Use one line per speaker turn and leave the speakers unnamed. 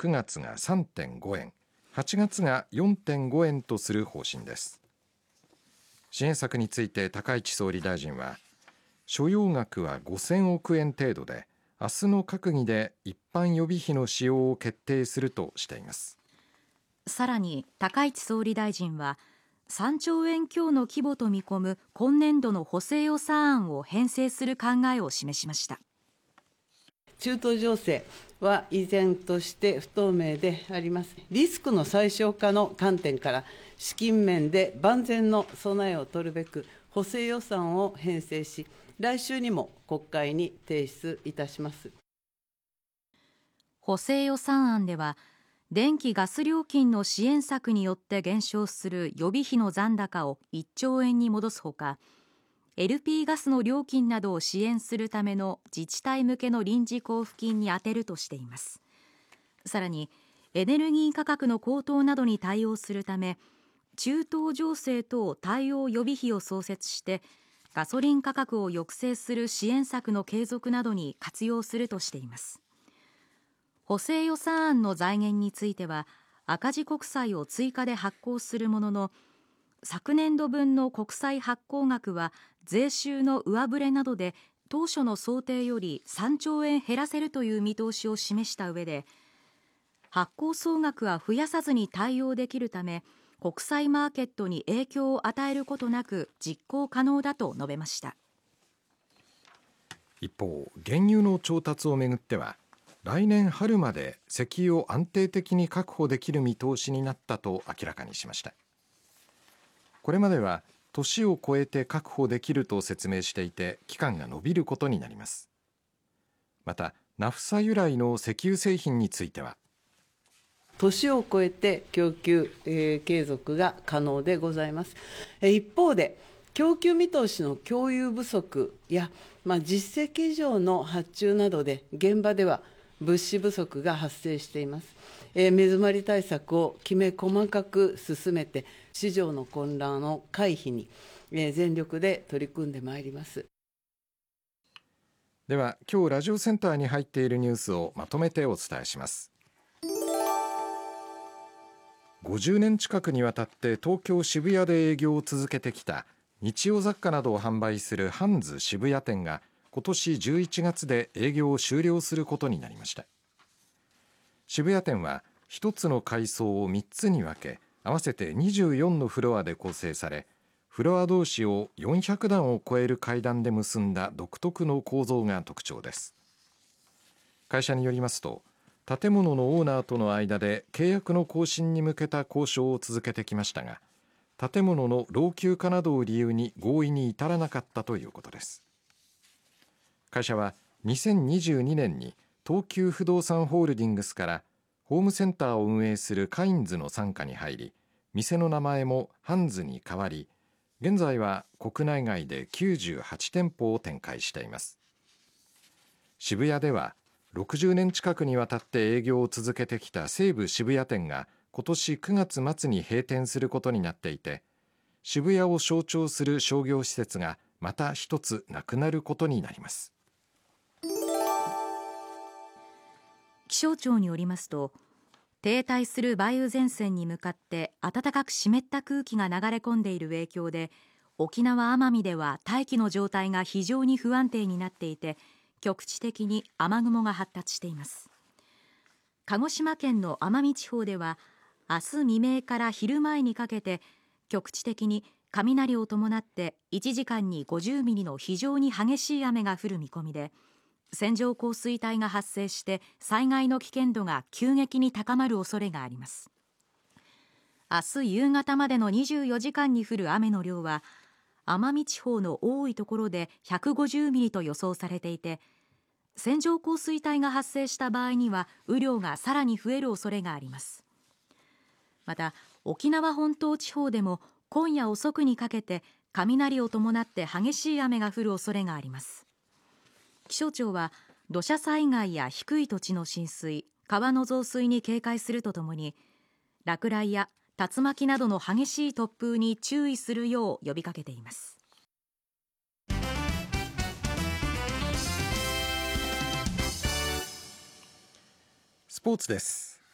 9月が 3.5 円、8月が 4.5 円とする方針です。支援策について高市総理大臣は、所要額は5000億円程度で、明日の閣議で一般予備費の使用を決定するとしています。
さらに高市総理大臣は、3兆円強の規模と見込む今年度の補正予算案を編成する考えを示しました。
中東情勢は依然として不透明であります。リスクの最小化の観点から、資金面で万全の備えを取るべく、補正予算を編成し、来週にも国会に提出いたします。
補正予算案では、電気・ガス料金の支援策によって減少する予備費の残高を1兆円に戻すほか、LP ガスの料金などを支援するための自治体向けの臨時交付金に充てるとしています。さらに、エネルギー価格の高騰などに対応するため、中東情勢等対応予備費を創設して、ガソリン価格を抑制する支援策の継続などに活用するとしています。補正予算案の財源については、赤字国債を追加で発行するものの、昨年度分の国債発行額は税収の上振れなどで当初の想定より3兆円減らせるという見通しを示した上で、発行総額は増やさずに対応できるため、国債マーケットに影響を与えることなく実行可能だと述べました。
一方、原油の調達をめぐっては、来年春まで石油を安定的に確保できる見通しになったと明らかにしました。これまでは年を超えて確保できると説明していて、期間が延びることになります。また、ナフサ由来の石油製品については、
年を超えて供給、継続が可能でございます。一方で、供給見通しの共有不足や、実績以上の発注などで現場では物資不足が発生しています。目詰まり対策をきめ細かく進めて、市場の混乱の回避に全力で取り組んでまいります。
では、今日ラジオセンターに入っているニュースをまとめてお伝えします。50年近くにわたって東京渋谷で営業を続けてきた日用雑貨などを販売するハンズ渋谷店が今年11月で営業を終了することになりました。渋谷店は1つの階層を3つに分け、合わせて24のフロアで構成され、フロア同士を400段を超える階段で結んだ独特の構造が特徴です。会社によりますと、建物のオーナーとの間で契約の更新に向けた交渉を続けてきましたが、建物の老朽化などを理由に合意に至らなかったということです。会社は2022年に東急不動産ホールディングスからホームセンターを運営するカインズの傘下に入り、店の名前もハンズに変わり、現在は国内外で98店舗を展開しています。渋谷では60年近くにわたって営業を続けてきた西武渋谷店が今年9月末に閉店することになっていて、渋谷を象徴する商業施設がまた一つなくなることになります。
気象庁によりますと、停滞する梅雨前線に向かって暖かく湿った空気が流れ込んでいる影響で、沖縄・奄美では大気の状態が非常に不安定になっていて、局地的に雨雲が発達しています。鹿児島県の奄美地方では明日未明から昼前にかけて局地的に雷を伴って1時間に50ミリの非常に激しい雨が降る見込みで、線状降水帯が発生して災害の危険度が急激に高まる恐れがあります。明日夕方までの24時間に降る雨の量は奄美地方の多いところで150ミリと予想されていて、線状降水帯が発生した場合には雨量がさらに増える恐れがあります。また、沖縄本島地方でも今夜遅くにかけて雷を伴って激しい雨が降る恐れがあります。気象庁は土砂災害や低い土地の浸水、川の増水に警戒するとともに、落雷や竜巻などの激しい突風に注意するよう呼びかけています。
スポーツです。